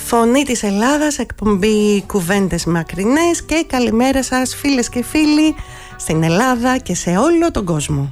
Φωνή της Ελλάδας, εκπομπή Κουβέντες Μακρινές, και καλημέρα σας φίλες και φίλοι στην Ελλάδα και σε όλο τον κόσμο.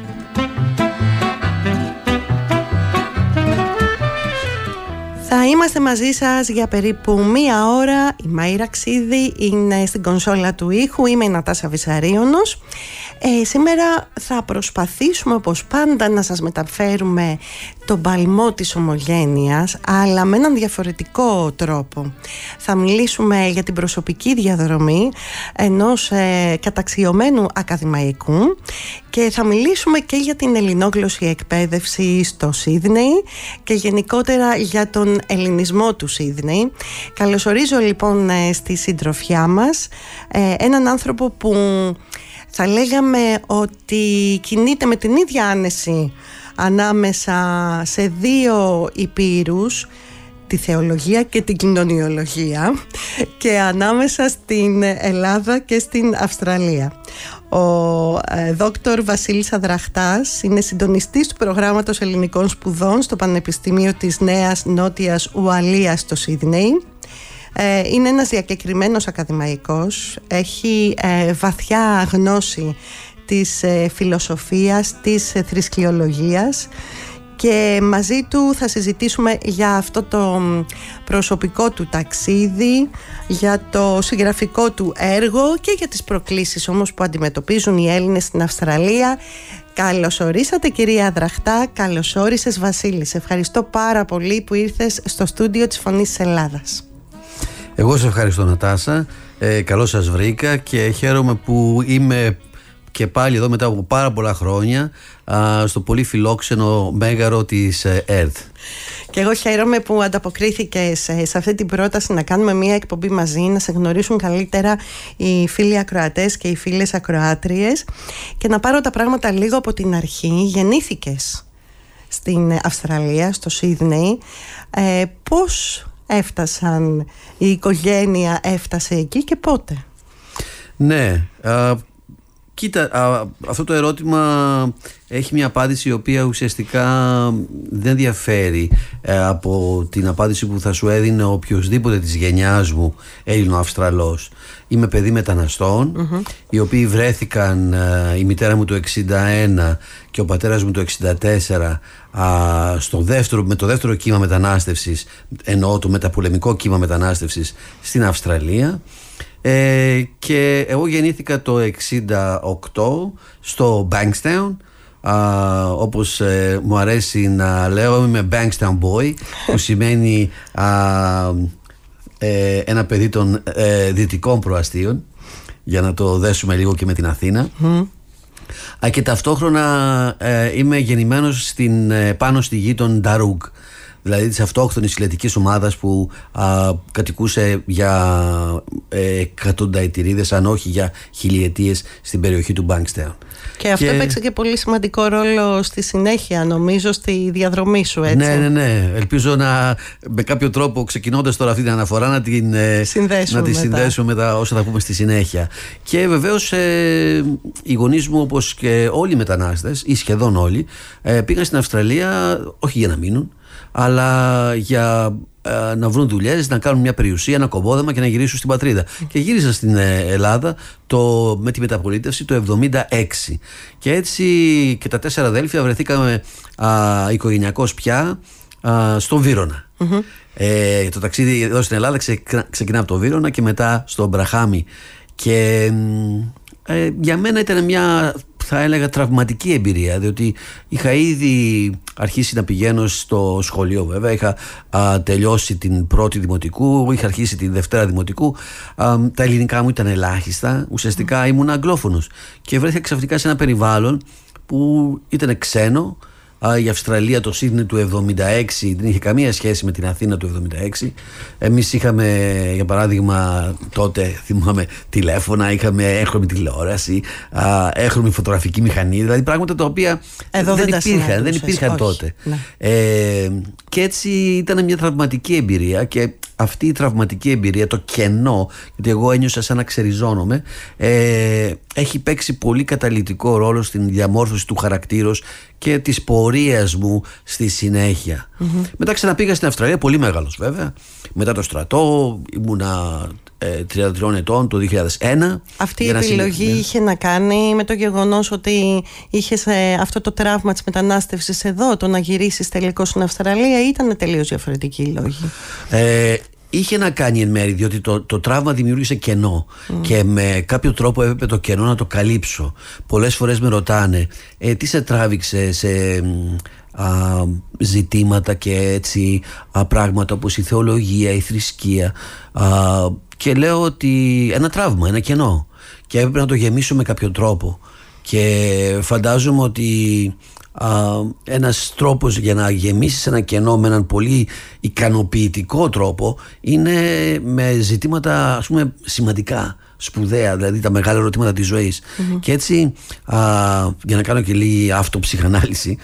Θα είμαστε μαζί σας για περίπου μία ώρα. Η Μαΐρα Ξίδη είναι στην κονσόλα του ήχου, είμαι η Νατάσα Βυσαρίωνος. Σήμερα θα προσπαθήσουμε όπως πάντα να σας μεταφέρουμε τον παλμό της ομογένειας, αλλά με έναν διαφορετικό τρόπο. Θα μιλήσουμε για την προσωπική διαδρομή ενός καταξιωμένου ακαδημαϊκού και θα μιλήσουμε και για την ελληνόγλωσση εκπαίδευση στο Σίδνεϊ και γενικότερα για τον ελληνισμό του Σίδνεϊ. Καλωσορίζω λοιπόν στη συντροφιά μας έναν άνθρωπο που θα λέγαμε ότι κινείται με την ίδια άνεση ανάμεσα σε δύο υπήρους, τη θεολογία και την κοινωνιολογία, και ανάμεσα στην Ελλάδα και στην Αυστραλία. Ο Δόκτωρ Βασίλης Αδραχτάς είναι συντονιστής του προγράμματος ελληνικών σπουδών στο Πανεπιστήμιο της Νέας Νότιας Ουαλίας στο Σίδνεϊ. Είναι ένας διακεκριμένος ακαδημαϊκός, έχει βαθιά γνώση της φιλοσοφίας, της θρησκειολογίας, και μαζί του θα συζητήσουμε για αυτό το προσωπικό του ταξίδι, για το συγγραφικό του έργο και για τις προκλήσεις όμως που αντιμετωπίζουν οι Έλληνες στην Αυστραλία. Καλώς ορίσατε κυρία Αδραχτά, καλώς όρισες Βασίλη. Σε ευχαριστώ πάρα πολύ που ήρθες στο στούντιο της Φωνής της Ελλάδας. Εγώ σε ευχαριστώ Νατάσα, καλώς σας βρήκα και χαίρομαι που είμαι και πάλι εδώ μετά από πάρα πολλά χρόνια στο πολύ φιλόξενο μέγαρο της ΕΡΤ. Και εγώ χαίρομαι που ανταποκρίθηκες σε αυτή την πρόταση να κάνουμε μια εκπομπή μαζί, να σε γνωρίσουν καλύτερα οι φίλοι ακροατές και οι φίλες ακροάτριες, και να πάρω τα πράγματα λίγο από την αρχή. Γεννήθηκες στην Αυστραλία, στο Σίδνεϊ. Πώς έφτασαν, η οικογένεια έφτασε εκεί και πότε? Ναι, κοίτα, αυτό το ερώτημα έχει μια απάντηση η οποία ουσιαστικά δεν διαφέρει από την απάντηση που θα σου έδινε οποιοσδήποτε της γενιάς μου Έλληνο-Αυστραλός. Είμαι παιδί μεταναστών, οι οποίοι βρέθηκαν, η μητέρα μου το 1961 και ο πατέρας μου το 1964 με το δεύτερο κύμα μετανάστευσης, εννοώ το μεταπολεμικό κύμα μετανάστευσης στην Αυστραλία. Και εγώ γεννήθηκα το 1968 στο Bankstown, όπως μου αρέσει να λέω, είμαι Bankstown boy, που σημαίνει ένα παιδί των δυτικών προαστίων, για να το δέσουμε λίγο και με την Αθήνα. Και ταυτόχρονα είμαι γεννημένος πάνω στη γη των Νταρούγκ, δηλαδή της αυτόχθονης συλλετικής ομάδας που κατοικούσε για εκατονταετηρίδες, αν όχι για χιλιετίες, στην περιοχή του Bankstown. Και αυτό έπαιξε και πολύ σημαντικό ρόλο στη συνέχεια, νομίζω, στη διαδρομή σου, έτσι. Ναι. Ελπίζω με κάποιο τρόπο, ξεκινώντας τώρα αυτή την αναφορά, να τη συνδέσουμε με τα όσα θα πούμε στη συνέχεια. Και βεβαίως οι γονείς μου, όπως και όλοι οι μετανάστες, ή σχεδόν όλοι, πήγαν στην Αυστραλία όχι για να μείνουν, αλλά για να βρουν δουλειές, να κάνουν μια περιουσία, ένα κομπόδεμα και να γυρίσουν στην πατρίδα. Και γύρισαν στην Ελλάδα με τη μεταπολίτευση το 1976. Και έτσι και τα 4 αδέλφια βρεθήκαμε οικογενειακώς πια στον Βύρωνα. Το ταξίδι εδώ στην Ελλάδα ξεκινά από το Βύρωνα και μετά στο Μπραχάμι. Και για μένα ήταν μια, θα έλεγα, τραυματική εμπειρία, διότι είχα ήδη αρχίσει να πηγαίνω στο σχολείο, βέβαια. Είχα τελειώσει την πρώτη δημοτικού, είχα αρχίσει την δευτέρα δημοτικού. Τα ελληνικά μου ήταν ελάχιστα, ουσιαστικά ήμουν αγγλόφωνος και βρέθηκα ξαφνικά σε ένα περιβάλλον που ήταν ξένο. Η Αυστραλία, το Σίδνεϊ του 1976 δεν είχε καμία σχέση με την Αθήνα του 1976. Εμείς είχαμε, για παράδειγμα, τότε θυμάμαι τηλέφωνα, είχαμε έγχρωμη τηλεόραση, έγχρωμη φωτογραφική μηχανή, δηλαδή πράγματα τα οποία δεν υπήρχαν τότε. Ναι. Και έτσι ήταν μια τραυματική εμπειρία, και αυτή η τραυματική εμπειρία, το κενό, γιατί εγώ ένιωσα σαν να ξεριζώνομαι, έχει παίξει πολύ καταλυτικό ρόλο στην διαμόρφωση του χαρακτήρος και της πορείας μου στη συνέχεια. Μετά ξαναπήγα στην Αυστραλία, πολύ μεγάλος βέβαια, μετά το στρατό, ήμουνα 33 ετών το 2001. Αυτή η επιλογή είχε να κάνει με το γεγονός ότι είχες αυτό το τραύμα της μετανάστευσης εδώ, το να γυρίσεις τελικώς στην Αυστραλία, ή ήταν τελείως διαφορετικοί οι λόγοι? Είχε να κάνει εν μέρει, διότι το τραύμα δημιούργησε κενό και με κάποιο τρόπο έπρεπε το κενό να το καλύψω. Πολλές φορές με ρωτάνε τι σε τράβηξε σε ζητήματα και έτσι πράγματα όπως η θεολογία, η θρησκεία, και λέω ότι ένα τραύμα, ένα κενό, και έπρεπε να το γεμίσω με κάποιο τρόπο, και φαντάζομαι ότι ένας τρόπος για να γεμίσεις ένα κενό με έναν πολύ ικανοποιητικό τρόπο είναι με ζητήματα, ας πούμε, σημαντικά, σπουδαία, δηλαδή τα μεγάλα ερωτήματα της ζωής. Και έτσι, για να κάνω και λίγη αυτοψυχανάλυση,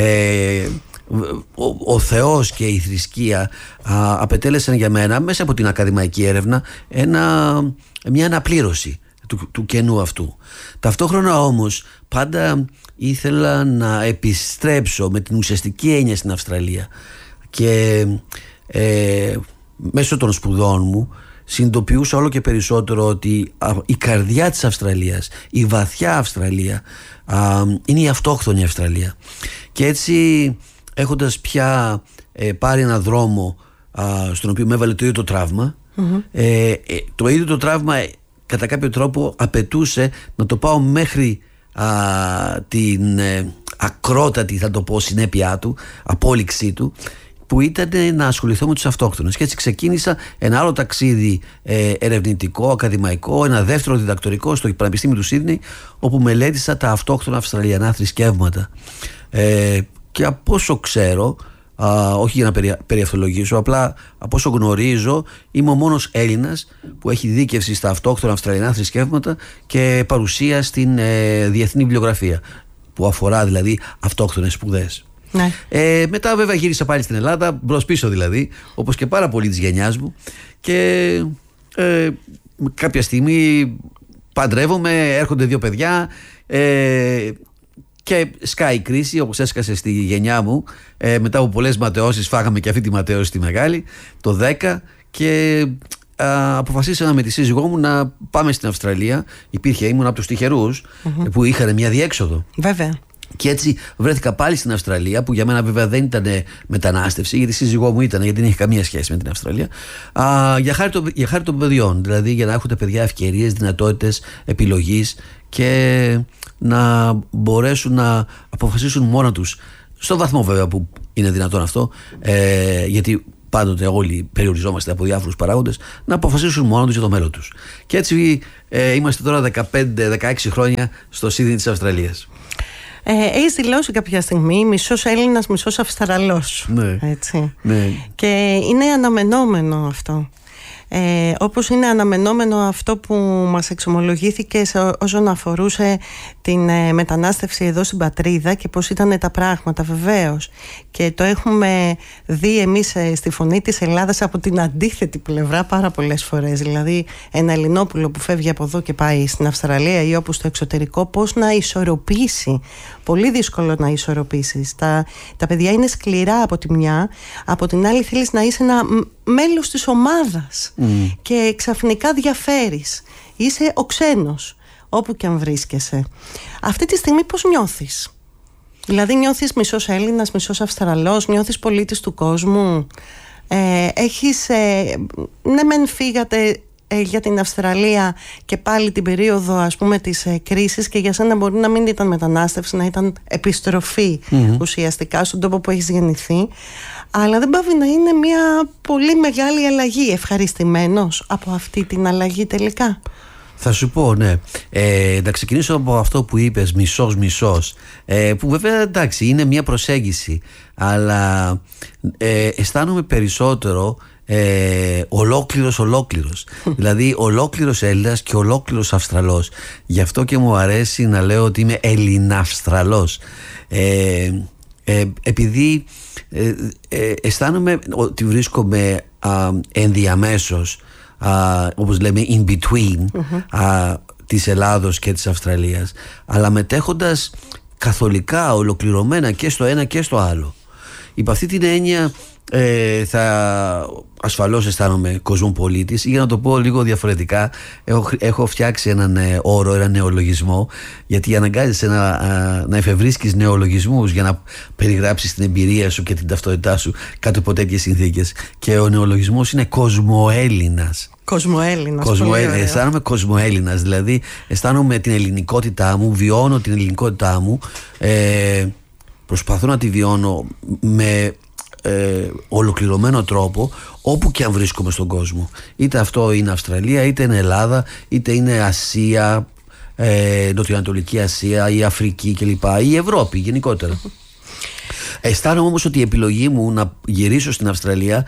ο Θεός και η θρησκεία απετέλεσαν για μένα, μέσα από την ακαδημαϊκή έρευνα, μια αναπλήρωση του κενού αυτού. Ταυτόχρονα όμως πάντα ήθελα να επιστρέψω με την ουσιαστική έννοια στην Αυστραλία, και μέσω των σπουδών μου συνειδητοποιούσα όλο και περισσότερο ότι η καρδιά της Αυστραλίας, η βαθιά Αυστραλία, είναι η αυτόχθονη Αυστραλία. Και έτσι, έχοντας πια πάρει έναν δρόμο στον οποίο με έβαλε το ίδιο το τραύμα, το ίδιο το τραύμα κατά κάποιο τρόπο απαιτούσε να το πάω μέχρι την ακρότατη, θα το πω, συνέπειά του, απόλυξή του, που ήταν να ασχοληθώ με τους αυτόχθονες. Και έτσι ξεκίνησα ένα άλλο ταξίδι ερευνητικό, ακαδημαϊκό, ένα δεύτερο διδακτορικό στο Πανεπιστήμιο του Σίδνεϊ, όπου μελέτησα τα αυτόχθονα αυστραλιανά θρησκεύματα. Και από όσο ξέρω, όχι για να περιευθολογήσω, απλά από όσο γνωρίζω, είμαι ο μόνος Έλληνας που έχει δίκευση στα αυτόχθονα αυστραλιανά θρησκεύματα και παρουσία στην διεθνή βιβλιογραφία, που αφορά δηλαδή αυτόχθονες σπουδές. Ναι. Μετά βέβαια γύρισα πάλι στην Ελλάδα, μπρος πίσω δηλαδή, όπως και πάρα πολλοί της γενιάς μου, και κάποια στιγμή παντρεύομαι, έρχονται 2 παιδιά, και σκάει η κρίση, όπως έσκασε στη γενιά μου. Μετά από πολλές ματαιώσεις, φάγαμε και αυτή τη ματαιώση τη μεγάλη, το 10, και αποφασίσαμε με τη σύζυγό μου να πάμε στην Αυστραλία. Ήμουν από τους τυχερούς που είχαν μια διέξοδο. Βέβαια. Και έτσι βρέθηκα πάλι στην Αυστραλία, που για μένα βέβαια δεν ήταν μετανάστευση, γιατί η σύζυγό μου ήταν, γιατί δεν είχε καμία σχέση με την Αυστραλία, για χάρη των παιδιών. Δηλαδή για να έχουν τα παιδιά ευκαιρίες, δυνατότητες επιλογής, και να μπορέσουν να αποφασίσουν μόνα τους, στον βαθμό βέβαια που είναι δυνατόν αυτό, γιατί πάντοτε όλοι περιοριζόμαστε από διάφορους παράγοντες, να αποφασίσουν μόνα τους για το μέλλον τους. Και έτσι είμαστε τώρα 15-16 χρόνια στο Σίδνεϊ της Αυστραλίας. Έχεις δηλώσει κάποια στιγμή μισός Έλληνας, μισός Αυστραλός. Ναι. Έτσι. Ναι. Και είναι αναμενόμενο αυτό. Όπως είναι αναμενόμενο αυτό που μας εξομολογήθηκε όσον αφορούσε την μετανάστευση εδώ στην πατρίδα και πώς ήταν τα πράγματα, βεβαίως. Και το έχουμε δει εμείς στη Φωνή της Ελλάδας από την αντίθετη πλευρά πάρα πολλές φορές. Δηλαδή ένα Ελληνόπουλο που φεύγει από εδώ και πάει στην Αυστραλία ή όπου στο εξωτερικό, πώς να ισορροπήσει. Πολύ δύσκολο να ισορροπήσεις. Τα παιδιά είναι σκληρά από τη μια, από την άλλη θέλεις να είσαι ένα μέλος της ομάδας και ξαφνικά διαφέρεις. Είσαι ο ξένος όπου και αν βρίσκεσαι. Αυτή τη στιγμή πώς νιώθεις? Δηλαδή νιώθεις μισός Έλληνας, μισός Αυστραλός, νιώθεις πολίτης του κόσμου? Έχεις, ναι μεν φύγατε για την Αυστραλία και πάλι την περίοδο, ας πούμε, της κρίσης, και για σένα μπορεί να μην ήταν μετανάστευση, να ήταν επιστροφή ουσιαστικά στον τόπο που έχεις γεννηθεί, αλλά δεν πάβει να είναι μια πολύ μεγάλη αλλαγή. Ευχαριστημένος από αυτή την αλλαγή τελικά? Θα σου πω, ναι. Να ξεκινήσω από αυτό που είπες, μισός, που βέβαια εντάξει είναι μια προσέγγιση, αλλά αισθάνομαι περισσότερο ολόκληρος δηλαδή ολόκληρος Έλληνας και ολόκληρος Αυστραλός. Γι' αυτό και μου αρέσει να λέω ότι είμαι Ελληναυστραλός, επειδή αισθάνομαι ότι βρίσκομαι ενδιαμέσως, όπως λέμε in between, της Ελλάδος και της Αυστραλίας, αλλά μετέχοντας καθολικά, ολοκληρωμένα και στο ένα και στο άλλο. Υπ' αυτή την έννοια θα ασφαλώς αισθάνομαι κοσμοπολίτης, ή για να το πω λίγο διαφορετικά, έχω φτιάξει έναν όρο, έναν νεολογισμό, γιατί αναγκάζεσαι να εφευρίσκεις νεολογισμούς για να περιγράψεις την εμπειρία σου και την ταυτότητά σου κάτω από τέτοιες συνθήκες, και ο νεολογισμός είναι κοσμοέλληνας. Αισθάνομαι κοσμοέλληνας, δηλαδή αισθάνομαι την ελληνικότητά μου, βιώνω την ελληνικότητά μου, προσπαθώ να τη βιώνω με ολοκληρωμένο τρόπο όπου και αν βρίσκομαι στον κόσμο. Είτε αυτό είναι Αυστραλία, είτε είναι Ελλάδα, είτε είναι Ασία, Νοτιοανατολική Ασία, η Αφρική κλπ, η Ευρώπη γενικότερα. Αισθάνομαι όμως ότι η επιλογή μου να γυρίσω στην Αυστραλία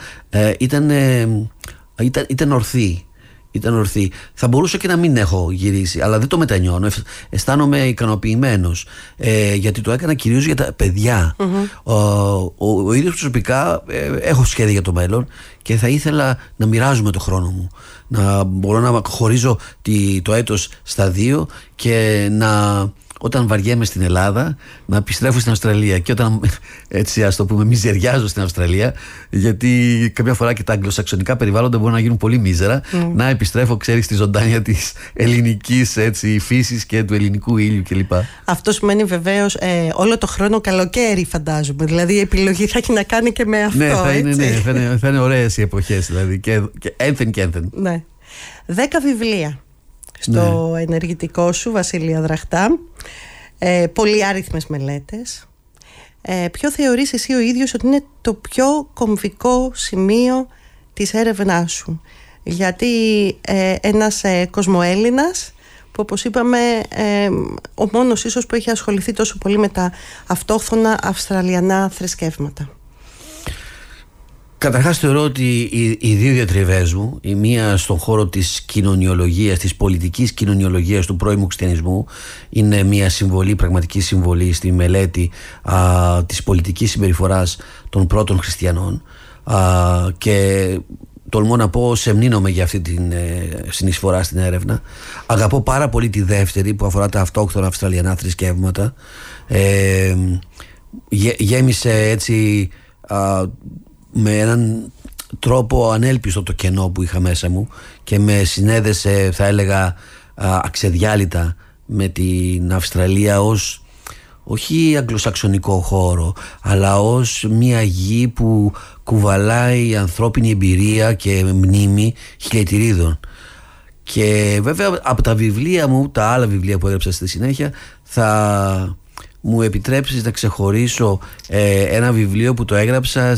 ήταν ορθή. Θα μπορούσα και να μην έχω γυρίσει, αλλά δεν το μετανιώνω. Αισθάνομαι ικανοποιημένος, γιατί το έκανα κυρίως για τα παιδιά. Ο ίδιος προσωπικά έχω σχέδια για το μέλλον και θα ήθελα να μοιράζομαι το χρόνο μου, να μπορώ να χωρίζω το έτος στα 2 και όταν βαριέμαι στην Ελλάδα να επιστρέφω στην Αυστραλία, και όταν, έτσι ας το πούμε, μιζεριάζω στην Αυστραλία, γιατί καμιά φορά και τα αγγλοσαξονικά περιβάλλοντα μπορούν να γίνουν πολύ μίζερα, να επιστρέφω, ξέρεις, στη ζωντάνια της ελληνικής φύσης και του ελληνικού ήλιου κλπ. Αυτό σημαίνει βεβαίως όλο το χρόνο καλοκαίρι, φαντάζομαι. Δηλαδή η επιλογή θα έχει να κάνει και με αυτό. Θα είναι ωραίες οι εποχές, δηλαδή, και ένθεν και ένθεν. Ναι. 10 βιβλία στο ενεργητικό σου, Βασίλη Αδραχτά, πολυάριθμες μελέτες. Ποιο θεωρείς εσύ ο ίδιος ότι είναι το πιο κομβικό σημείο της έρευνάς σου? Γιατί ένας κοσμοέλληνας που, όπως είπαμε, ο μόνος ίσως που έχει ασχοληθεί τόσο πολύ με τα αυτόχθονα αυστραλιανά θρησκεύματα. Καταρχάς θεωρώ ότι οι δύο διατριβές μου, η μία στον χώρο της κοινωνιολογίας, της πολιτικής κοινωνιολογίας του πρώιμου χριστιανισμού, είναι μια συμβολή, πραγματική συμβολή στη μελέτη της πολιτικής συμπεριφοράς των πρώτων χριστιανών, και τολμώ να πω σεμνύνομαι για αυτή την συνεισφορά στην έρευνα. Αγαπώ πάρα πολύ τη δεύτερη, που αφορά τα αυτόχθονα αυστραλιανά θρησκεύματα. Γέμισε έτσι με έναν τρόπο ανέλπιστο το κενό που είχα μέσα μου και με συνέδεσε, θα έλεγα, αξεδιάλυτα με την Αυστραλία ως όχι αγγλοσαξονικό χώρο, αλλά ως μια γη που κουβαλάει ανθρώπινη εμπειρία και μνήμη χιλιετηρίδων. Και βέβαια από τα βιβλία μου, τα άλλα βιβλία που έγραψα στη συνέχεια, θα μου επιτρέψεις να ξεχωρίσω ένα βιβλίο που το έγραψα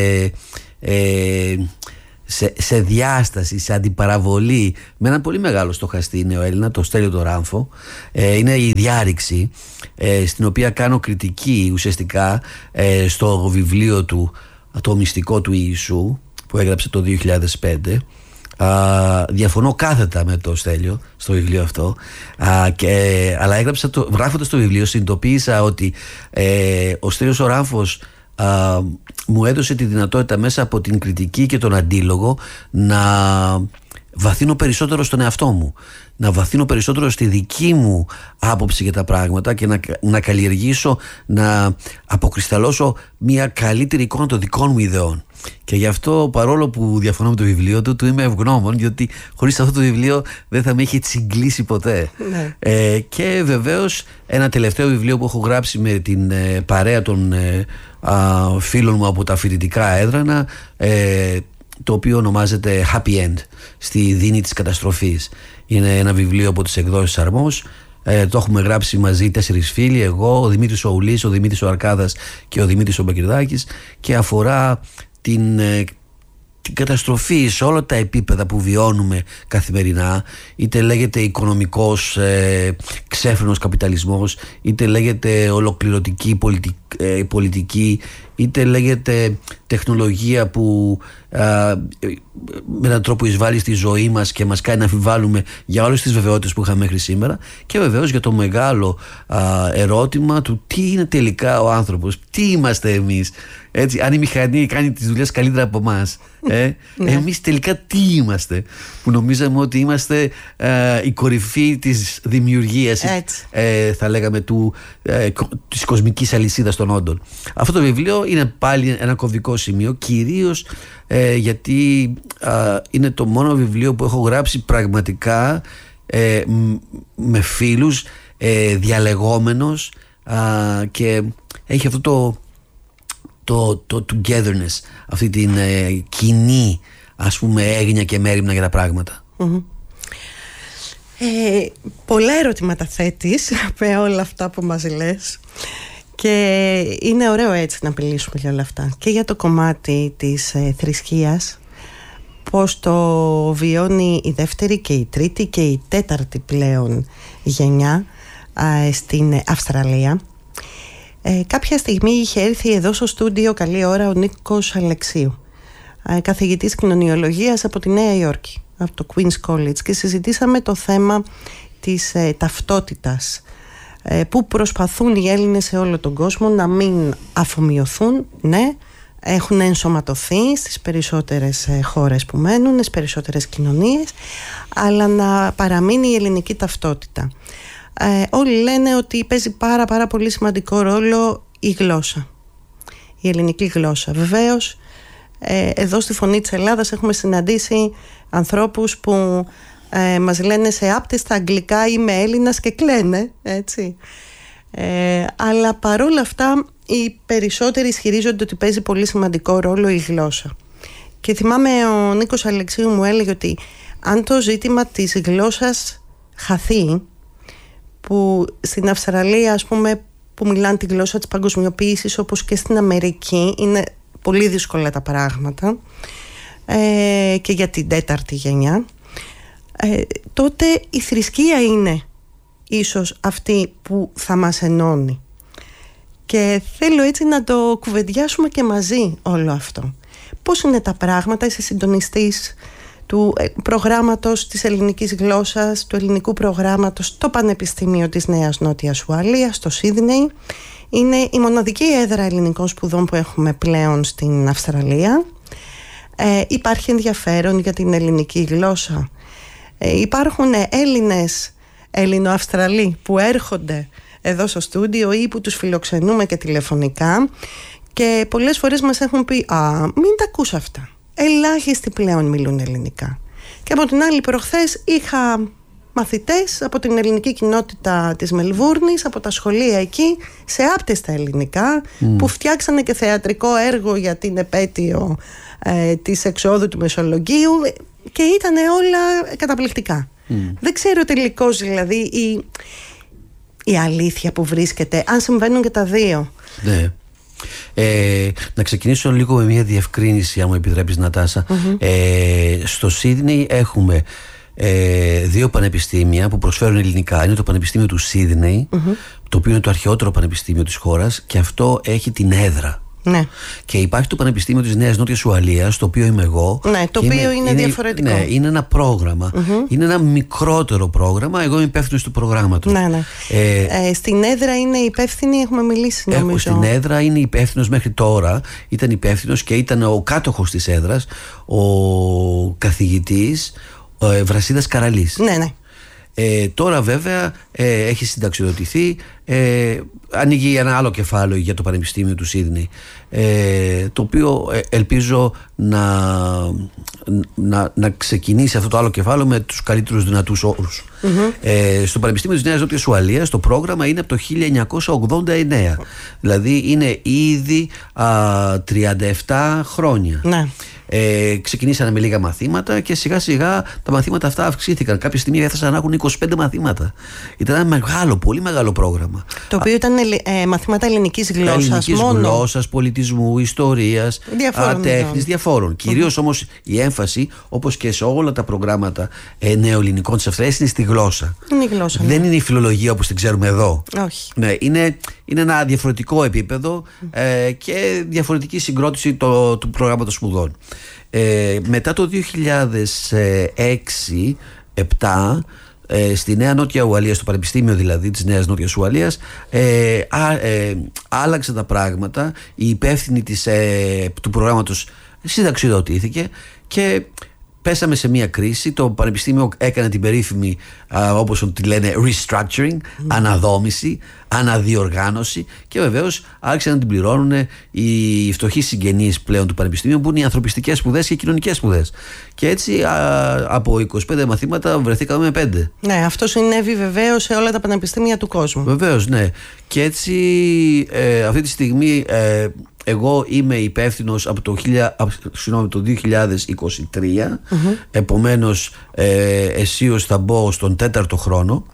σε διάσταση, σε αντιπαραβολή με έναν πολύ μεγάλο στοχαστή νεοέλληνα, το Στέλιο το Ράμφο. Είναι η Διάρρηξη, στην οποία κάνω κριτική ουσιαστικά στο βιβλίο του «Το μυστικό του Ιησού», που έγραψε το 2005. Διαφωνώ κάθετα με το Στέλιο στο βιβλίο αυτό, αλλά γράφοντας το βιβλίο συνειδητοποίησα ότι ο Στέλιος ο Ράμφος μου έδωσε τη δυνατότητα μέσα από την κριτική και τον αντίλογο να βαθύνω περισσότερο στον εαυτό μου, να βαθύνω περισσότερο στη δική μου άποψη για τα πράγματα και να καλλιεργήσω, να αποκρισταλώσω μια καλύτερη εικόνα των δικών μου ιδεών. Και γι' αυτό, παρόλο που διαφωνώ με το βιβλίο του είμαι ευγνώμων, γιατί χωρίς αυτό το βιβλίο δεν θα με είχε τσιγκλίσει ποτέ. Ναι. Και βεβαίως ένα τελευταίο βιβλίο που έχω γράψει με την παρέα των φίλων μου από τα φοιτητικά έδρανα, το οποίο ονομάζεται Happy End, στη δίνη της καταστροφής. Είναι ένα βιβλίο από τις εκδόσεις Αρμός. Το έχουμε γράψει μαζί 4 φίλοι, εγώ, ο Δημήτρης ο Ουλής, ο Δημήτρης ο Αρκάδας και ο Δημήτρης ο Μπακυρδάκης, και αφορά την καταστροφή σε όλα τα επίπεδα που βιώνουμε καθημερινά, είτε λέγεται οικονομικός ξέφρενος καπιταλισμός, είτε λέγεται ολοκληρωτική πολιτική, είτε λέγεται τεχνολογία που με έναν τρόπο εισβάλλει στη ζωή μας και μας κάνει να αμφιβάλλουμε για όλες τις βεβαιότητες που είχαμε μέχρι σήμερα, και βεβαίως για το μεγάλο ερώτημα του τι είναι τελικά ο άνθρωπος, τι είμαστε εμείς, έτσι, αν η μηχανή κάνει τις δουλειές καλύτερα από εμάς, εμείς τελικά τι είμαστε, που νομίζαμε ότι είμαστε η κορυφή της δημιουργίας, θα λέγαμε της κοσμικής αλυσίδας των όντων. Αυτό το βιβλίο είναι πάλι ένα κομβικό σημείο, κυρίως γιατί είναι το μόνο βιβλίο που έχω γράψει πραγματικά με φίλους, διαλεγόμενος, και έχει αυτό το togetherness, αυτή την κοινή, ας πούμε, έγνοια και μέριμνα για τα πράγματα. Πολλά ερωτήματα θέτεις με όλα αυτά που μας λες, και είναι ωραίο έτσι να μιλήσουμε για όλα αυτά, και για το κομμάτι της θρησκείας, πώς το βιώνει η δεύτερη και η τρίτη και η τέταρτη πλέον γενιά στην Αυστραλία. Κάποια στιγμή είχε έρθει εδώ στο στούντιο καλή ώρα ο Νίκος Αλεξίου, καθηγητής κοινωνιολογίας από τη Νέα Υόρκη, από το Queen's College, και συζητήσαμε το θέμα της ταυτότητας, που προσπαθούν οι Έλληνες σε όλο τον κόσμο να μην αφομοιωθούν. Ναι, έχουν ενσωματωθεί στις περισσότερες χώρες που μένουν, στις περισσότερες κοινωνίες, αλλά να παραμείνει η ελληνική ταυτότητα. Όλοι λένε ότι παίζει πάρα πολύ σημαντικό ρόλο η γλώσσα, η ελληνική γλώσσα. Βεβαίως, εδώ στη Φωνή της Ελλάδας έχουμε συναντήσει ανθρώπους που μας λένε σε άπτεστα αγγλικά «Είμαι Έλληνας» και κλαίνε, έτσι. Αλλά παρόλα αυτά οι περισσότεροι ισχυρίζονται ότι παίζει πολύ σημαντικό ρόλο η γλώσσα. Και θυμάμαι ο Νίκος Αλεξίου μου έλεγε ότι αν το ζήτημα της γλώσσας χαθεί, που στην Αυστραλία, ας πούμε, που μιλάνε τη γλώσσα της παγκοσμιοποίησης, όπως και στην Αμερική, είναι πολύ δύσκολα τα πράγματα, και για την τέταρτη γενιά, τότε η θρησκεία είναι ίσως αυτή που θα μας ενώνει. Και θέλω έτσι να το κουβεντιάσουμε και μαζί όλο αυτό. Πώς είναι τα πράγματα, είσαι συντονιστής του προγράμματος της ελληνικής γλώσσας, του ελληνικού προγράμματος στο Πανεπιστήμιο της Νέας Νότιας Ουαλίας, στο Σίδνεϊ. Είναι η μοναδική έδρα ελληνικών σπουδών που έχουμε πλέον στην Αυστραλία. Υπάρχει ενδιαφέρον για την ελληνική γλώσσα. Υπάρχουν Έλληνες, Ελληνοαυστραλοί που έρχονται εδώ στο στούντιο ή που τους φιλοξενούμε και τηλεφωνικά, και πολλές φορές μας έχουν πει μην τα ακούς αυτά, ελάχιστοι πλέον μιλούν ελληνικά. Και από την άλλη, προχθές είχα μαθητές από την ελληνική κοινότητα της Μελβούρνης, από τα σχολεία εκεί, σε άπτεστα ελληνικά, που φτιάξανε και θεατρικό έργο για την επέτειο της εξόδου του Μεσολογγίου, και ήταν όλα καταπληκτικά. Δεν ξέρω τελικώς δηλαδή η αλήθεια που βρίσκεται, αν συμβαίνουν και τα δύο. Ναι. Να ξεκινήσω λίγο με μια διευκρίνηση, αν μου επιτρέπεις, Νατάσα. Στο Σίδνεϊ έχουμε δύο πανεπιστήμια που προσφέρουν ελληνικά. Είναι το Πανεπιστήμιο του Σίδνεϊ, το οποίο είναι το αρχαιότερο πανεπιστήμιο της χώρας, και αυτό έχει την έδρα. Ναι. Και υπάρχει το Πανεπιστήμιο της Νέας Νότιας Ουαλίας, το οποίο είμαι εγώ. Ναι, το οποίο είναι διαφορετικό. Ναι, είναι ένα πρόγραμμα. Είναι ένα μικρότερο πρόγραμμα. Εγώ είμαι υπεύθυνος του προγράμματος. Ναι. Στην έδρα είναι υπεύθυνη, έχουμε μιλήσει νομίζω. Στην έδρα είναι υπεύθυνος μέχρι τώρα. Ήταν υπεύθυνος και ήταν ο κάτοχος της έδρας, ο καθηγητής Βρασίδας Καραλής. Ναι. Τώρα βέβαια έχει συνταξιοδοτηθεί, ανοίγει ένα άλλο κεφάλαιο για το Πανεπιστήμιο του Σίδνεϊ, το οποίο ελπίζω να ξεκινήσει αυτό το άλλο κεφάλαιο με τους καλύτερους δυνατούς όρους. Στο Πανεπιστήμιο της Νέας Νότιας Ουαλίας το πρόγραμμα είναι από το 1989, δηλαδή είναι ήδη 37 χρόνια. Ναι. Ξεκινήσανε με λίγα μαθήματα και σιγά σιγά τα μαθήματα αυτά αυξήθηκαν. Κάποια στιγμή έφτασαν να έχουν 25 μαθήματα. Ήταν ένα μεγάλο, πολύ μεγάλο πρόγραμμα. Το οποίο ήταν μαθήματα ελληνικής γλώσσας. Ελληνικής γλώσσας, πολιτισμού, ιστορίας, τέχνης, διαφόρων. Κυρίως όμως η έμφαση, όπως και σε όλα τα προγράμματα νεοελληνικών της Αυστραλίας, είναι στη γλώσσα. Είναι η γλώσσα. Δεν είναι η φιλολογία όπως την ξέρουμε εδώ. Όχι. Ναι, είναι είναι ένα διαφορετικό επίπεδο και διαφορετική συγκρότηση του προγράμματος σπουδών. Μετά το 2006-2007 στη Νέα Νότια Ουαλία, στο Πανεπιστήμιο δηλαδή της Νέας Νότιας Ουαλίας, άλλαξαν τα πράγματα. Η υπεύθυνη του προγράμματος συνταξιδοτήθηκε και πέσαμε σε μια κρίση. Το Πανεπιστήμιο έκανε την περίφημη, όπως τη λένε, restructuring, αναδόμηση, αναδιοργάνωση, και βεβαίως άρχισαν να την πληρώνουν οι φτωχοί συγγενείς πλέον του Πανεπιστημίου, που είναι οι ανθρωπιστικές σπουδές και οι κοινωνικές σπουδές. Και έτσι από 25 μαθήματα βρεθήκαμε με 5. Ναι, αυτό συνέβη βεβαίως σε όλα τα πανεπιστήμια του κόσμου. Βεβαίως, ναι. Και έτσι αυτή τη στιγμή εγώ είμαι υπεύθυνος από το 2023. Επομένως αισίως θα μπω στον 4ο χρόνο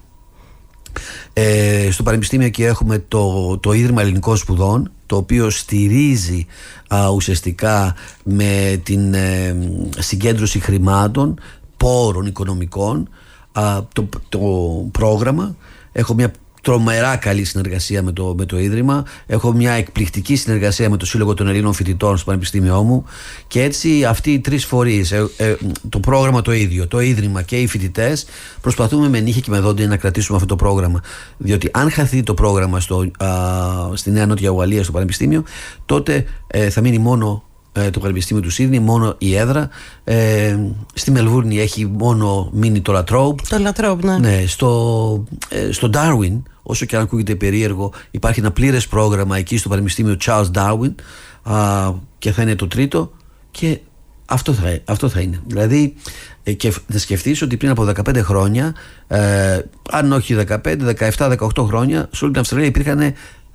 στο Πανεπιστήμιο, και έχουμε το Ίδρυμα Ελληνικών Σπουδών, το οποίο στηρίζει ουσιαστικά με την συγκέντρωση χρημάτων, πόρων οικονομικών, το πρόγραμμα. Έχω μια τρομερά καλή συνεργασία με το Ίδρυμα. Έχω μια εκπληκτική συνεργασία με το Σύλλογο των Ελλήνων Φοιτητών στο Πανεπιστήμιό μου. Και έτσι αυτοί οι 3 φορείς, το πρόγραμμα το ίδιο, το Ίδρυμα και οι φοιτητές, προσπαθούμε με νύχια και με δόντια να κρατήσουμε αυτό το πρόγραμμα. Διότι αν χαθεί το πρόγραμμα στη Νέα Νότια Ουαλία, στο Πανεπιστήμιο, τότε θα μείνει μόνο το Πανεπιστήμιο του Σίδνεϊ, μόνο η έδρα. Στη Μελβούρνη έχει μόνο μείνει το Λατρόμπ. Ναι, στο Darwin, όσο και αν ακούγεται περίεργο, υπάρχει ένα πλήρες πρόγραμμα εκεί στο Πανεπιστήμιο Charles Darwin, και θα είναι το 3ο, και αυτό θα είναι. Δηλαδή, και θα σκεφτείς ότι πριν από 15 χρόνια, αν όχι 15, 17, 18 χρόνια, σε όλη την Αυστραλία υπήρχαν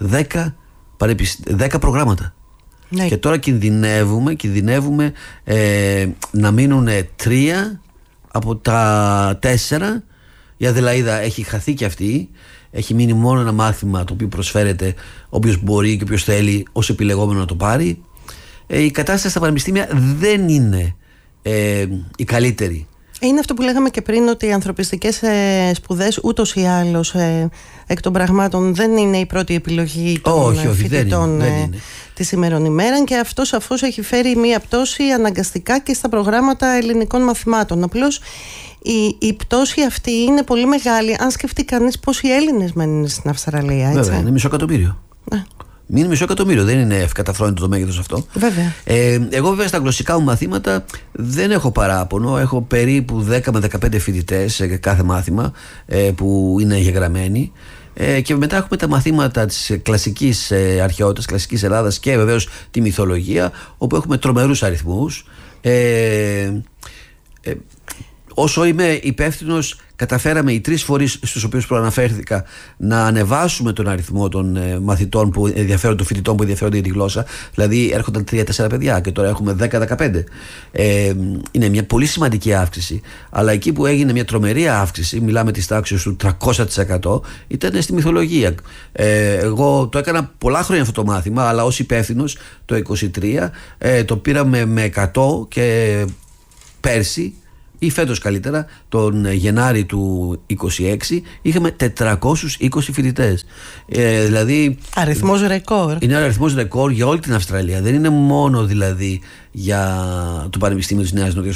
10 προγράμματα. Ναι. Και τώρα κινδυνεύουμε να μείνουν 3 από τα 4. Η Αδελαΐδα έχει χαθεί και αυτή. Έχει μείνει μόνο ένα μάθημα το οποίο προσφέρεται όποιος μπορεί και όποιος θέλει ως επιλεγόμενο να το πάρει. Η κατάσταση στα πανεπιστήμια δεν είναι η καλύτερη. Είναι αυτό που λέγαμε και πριν, ότι οι ανθρωπιστικές σπουδές ούτως ή άλλως εκ των πραγμάτων δεν είναι η πρώτη επιλογή των φοιτητών τη σήμερον ημέρα, και αυτό σαφώς έχει φέρει μία πτώση αναγκαστικά και στα προγράμματα ελληνικών μαθημάτων. Απλώς η πτώση αυτή είναι πολύ μεγάλη αν σκεφτεί κανείς πόσοι Έλληνες μένουν στην Αυστραλία. Έτσι. Βέβαια, είναι 500 εκατομμύριο. Είναι 500 εκατομμύριο, δεν είναι ευκαταφρόνητο το μέγεθος αυτό. Βέβαια. Εγώ βέβαια στα γλωσσικά μου μαθήματα δεν έχω παράπονο. Έχω περίπου 10 με 15 φοιτητές σε κάθε μάθημα που είναι εγγεγραμμένοι. Και μετά έχουμε τα μαθήματα της κλασικής αρχαιότητας, κλασικής Ελλάδας, και βεβαίως τη μυθολογία, όπου έχουμε τρομερούς αριθμούς. Όσο είμαι υπεύθυνος, καταφέραμε οι 3 φορείς στους οποίους προαναφέρθηκα να ανεβάσουμε τον αριθμό των μαθητών που ενδιαφέρονται, των φοιτητών που ενδιαφέρονται για τη γλώσσα. Δηλαδή έρχονταν 3-4 παιδιά και τώρα έχουμε 10-15. Είναι μια πολύ σημαντική αύξηση. Αλλά εκεί που έγινε μια τρομερή αύξηση, μιλάμε της τάξης του 300%, ήταν στη μυθολογία. Εγώ το έκανα πολλά χρόνια αυτό το μάθημα, αλλά ως υπεύθυνος το 23 το πήραμε με 100, και πέρσι, ή φέτος καλύτερα, τον Γενάρη του 26 είχαμε 420 φοιτητές. Δηλαδή αριθμός ρεκόρ. Είναι ένα αριθμός ρεκόρ για όλη την Αυστραλία. Δεν είναι μόνο δηλαδή για το Πανεπιστήμιο της Νέας Νότιας